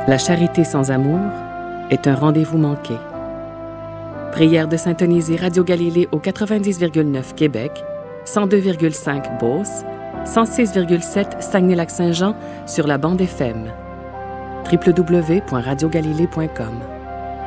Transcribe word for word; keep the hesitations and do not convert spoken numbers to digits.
La charité sans amour est un rendez-vous manqué. Prière de syntoniser Radio Galilée au quatre-vingt-dix virgule neuf Québec, cent deux virgule cinq Beauce, cent six virgule sept Saguenay-Lac-Saint-Jean sur la bande F M. w w w point radio galilée point com